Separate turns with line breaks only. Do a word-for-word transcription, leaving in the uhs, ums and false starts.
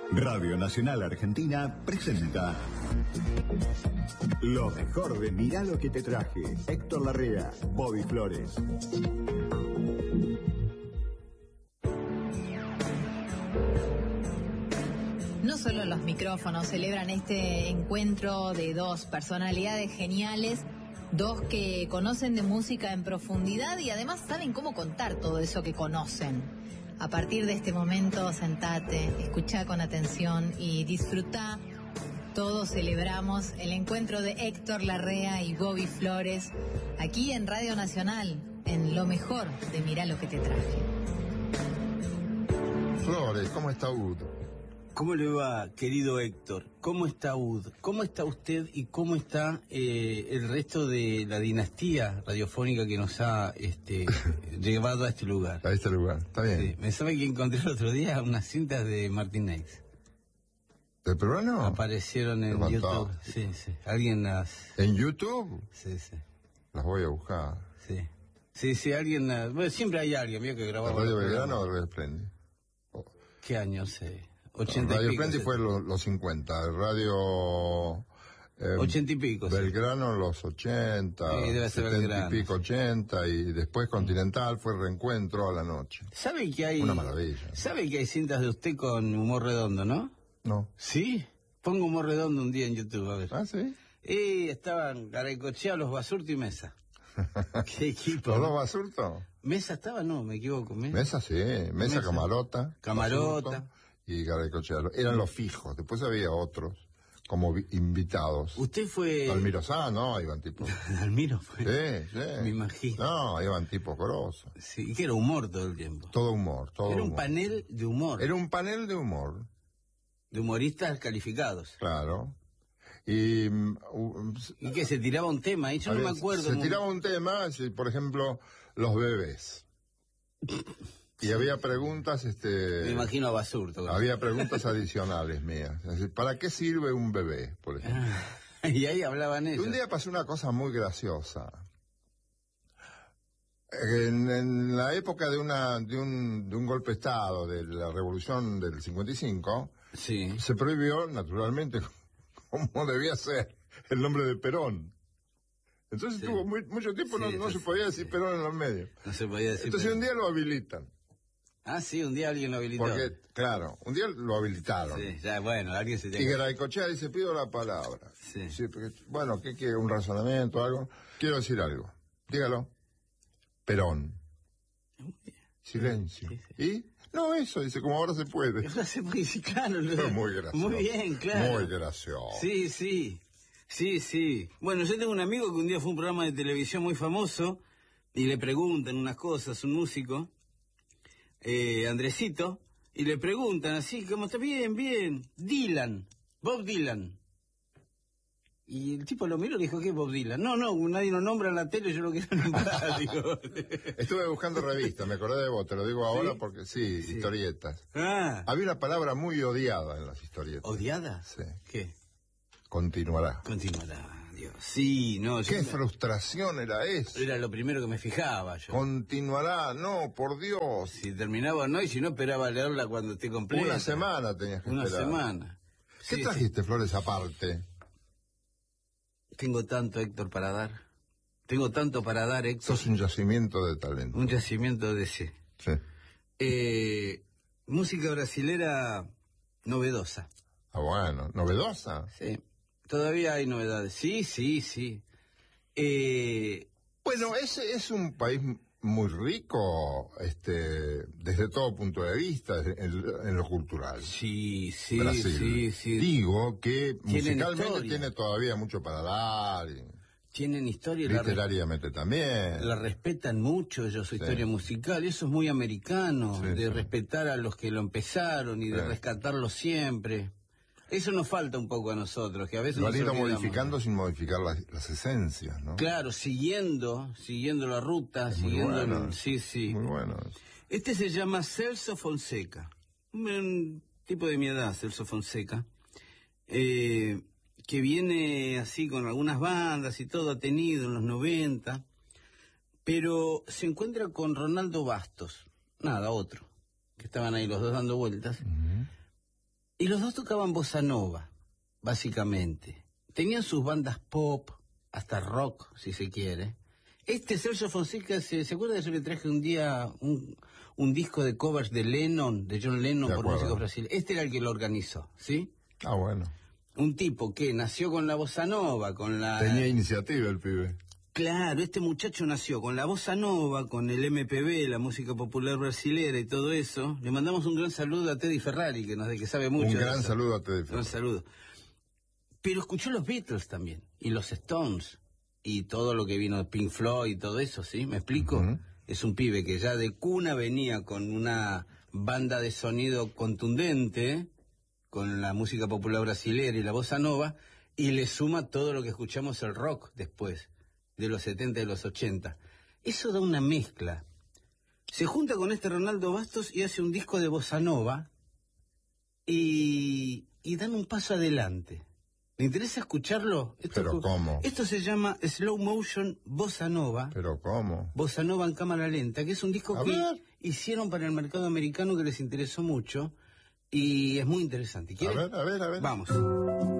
Radio Nacional Argentina presenta lo mejor de Mirá lo que te traje. Héctor Larrea, Bobby Flores.
No solo los micrófonos celebran este encuentro de dos personalidades geniales, dos que conocen de música en profundidad y además saben cómo contar todo eso que conocen. A partir de este momento, sentate, escuchá con atención y disfrutá. Todos celebramos el encuentro de Héctor Larrea y Bobby Flores aquí en Radio Nacional, en lo mejor de Mirá lo que te traje.
Flores, ¿cómo está Ud?
¿Cómo le va, querido Héctor? ¿Cómo está Ud? ¿Cómo está usted y cómo está eh, el resto de la dinastía radiofónica que nos ha este, llevado a este lugar?
A este lugar, está bien.
Sí. Me sabe que encontré el otro día unas cintas de Martínez.
¿De peruano?
Aparecieron en
Levantado.
YouTube. Sí, sí. ¿Alguien las...?
¿En YouTube?
Sí, sí.
Las voy a buscar.
Sí. Sí, sí, alguien... Las... Bueno, siempre hay alguien, vio que grababa...
¿Radio Belgrano o Radio Splendid?
Oh. ¿Qué año sé? ochenta
Radio
y pico,
Splendid fue los, los cincuenta, Radio... Eh,
ochenta y pico.
Belgrano sí. Los ochenta,
sí, debe ser
setenta y pico, ochenta, y después Continental fue Reencuentro a la noche.
¿Sabe que hay...
Una maravilla.
¿Sabe que hay cintas de usted con humor redondo, no?
No.
¿Sí? Pongo humor redondo un día en YouTube, a ver.
¿Ah, sí?
Y estaban Garaycochea, Los Basurto y Mesa. ¿Qué equipo?
¿Los dos Basurto?
¿Mesa estaba? No, me equivoco. ¿Mesa?
Mesa, sí. Mesa, Mesa. Camarota.
Camarota.
Basurto y Garaycochea. Eran los fijos. Después había otros como invitados.
¿Usted fue...?
Almiro Sá, no, iban tipos...
Almiro fue...
Sí, sí.
Me imagino.
No, iban tipos grosos.
Sí, que era humor todo el tiempo.
Todo humor, todo
Era
humor.
un panel de humor.
Era un panel de humor.
De humoristas calificados.
Claro. Y... Uh,
¿Y que se tiraba un tema? Yo no me acuerdo.
Se tiraba un tema, por ejemplo, los bebés. Y había preguntas, este...
Me imagino a Basurto.
Había preguntas adicionales mías. Es decir, ¿para qué sirve un bebé, por ejemplo?
Y ahí hablaban ellos.
Y un día pasó una cosa muy graciosa. En, en la época de una de un, de un golpe de Estado, de la Revolución del cincuenta y cinco,
sí.
Se prohibió, naturalmente, como debía ser, el nombre de Perón. Entonces sí. tuvo muy, mucho tiempo, sí, no, no se podía decir sí. Perón en los medios.
No se podía decir
Entonces
Perón.
Un día lo habilitan.
Ah, sí, un día alguien lo habilitó.
Porque, claro, un día lo habilitaron.
Sí, ya, bueno, alguien se tiene...
Y Garaycochea dice, pido la palabra.
Sí.
Sí, porque, bueno, ¿qué quiere? ¿Un razonamiento, algo? Quiero decir algo. Dígalo. Perón. Silencio. Sí, sí. ¿Y? No, eso, dice, como ahora se puede.
Ahora se puede decir, claro.
Lo... Muy gracioso.
Muy bien, claro.
Muy gracioso.
Sí, sí. Sí, sí. Bueno, yo tengo un amigo que un día fue a un programa de televisión muy famoso y le preguntan unas cosas, un músico, eh, Andresito, y le preguntan así, ¿cómo está? Bien, bien. Dylan, Bob Dylan. Y el tipo lo miró y le dijo, ¿qué es Bob Dylan? No, no, nadie lo nombra en la tele, yo lo quiero nombrar, digo.
Estuve buscando revistas, me acordé de vos, te lo digo ahora
¿Sí?
porque sí, sí, historietas.
Ah.
Había una palabra muy odiada en las historietas.
¿Odiada?
Sí.
¿Qué?
Continuará.
Continuará, Dios. Sí, no.
¿Qué
yo...
frustración era eso?
Era lo primero que me fijaba yo.
Continuará, no, por Dios.
Si terminaba no, y si no esperaba leerla cuando esté completa.
Una semana tenías que
Una
esperar.
Una semana.
¿Qué sí, trajiste, sí. Flores, aparte?
Tengo tanto, Héctor, para dar. Tengo tanto para dar, Héctor.
Sos un yacimiento de talento.
Un yacimiento de sí.
Sí.
Eh, música brasilera novedosa.
Ah, bueno. ¿Novedosa?
Sí. Todavía hay novedades. Sí, sí, sí. Eh,
bueno, ese es un país muy rico, este, desde todo punto de vista, en, en lo cultural.
Sí, sí,
Brasil.
sí, sí.
Digo que musicalmente
historia.
Tiene todavía mucho para dar. Y
tienen historia.
Literariamente
la
también.
La respetan mucho ellos, su sí. historia musical. Eso es muy americano, sí, de sí. respetar a los que lo empezaron y de sí. rescatarlo siempre. Eso nos falta un poco a nosotros, que a veces
lo
nos
han ido
olvidamos.
modificando sin modificar las, las esencias, ¿no?
Claro, siguiendo, siguiendo la ruta,
es
siguiendo...
Muy bueno,
el... Sí, sí.
Muy bueno.
Este se llama Celso Fonseca, un tipo de mi edad, Celso Fonseca, eh, que viene así con algunas bandas y todo, ha tenido en los noventa, pero se encuentra con Ronaldo Bastos, nada, otro, que estaban ahí los dos dando vueltas,
uh-huh.
Y los dos tocaban bossa nova, básicamente. Tenían sus bandas pop, hasta rock, si se quiere. Este Sergio Fonseca, ¿se, ¿se acuerda de yo le traje un día un, un disco de covers de Lennon, de John Lennon,
De
por
acuerdo.
música brasileña? Este era el que lo organizó, ¿sí?
Ah, bueno.
Un tipo que nació con la bossa nova, con la...
Tenía iniciativa el pibe.
Claro, este muchacho nació con la bossa nova, con el M P B, la música popular brasilera y todo eso. Le mandamos un gran saludo a Teddy Ferrari, que nos que sabe mucho.
Un
de
gran
eso.
saludo a Teddy
Un gran
Ferrari.
saludo. Pero escuchó los Beatles también, y los Stones, y todo lo que vino de Pink Floyd y todo eso, ¿sí? ¿Me explico?
Uh-huh.
Es un pibe que ya de cuna venía con una banda de sonido contundente, con la música popular brasilera y la bossa nova, y le suma todo lo que escuchamos el rock después, de los setenta y los ochenta. Eso da una mezcla. Se junta con este Ronaldo Bastos y hace un disco de bossa nova y, y dan un paso adelante. ¿Le interesa escucharlo? Esto,
¿Pero cómo?
Esto se llama Slow Motion Bossa Nova.
¿Pero cómo?
Bossa Nova en cámara lenta, que es un disco
A
que
ver.
hicieron para el mercado americano que les interesó mucho y es muy interesante.
A
¿Quiere?
ver, a ver, a ver.
Vamos.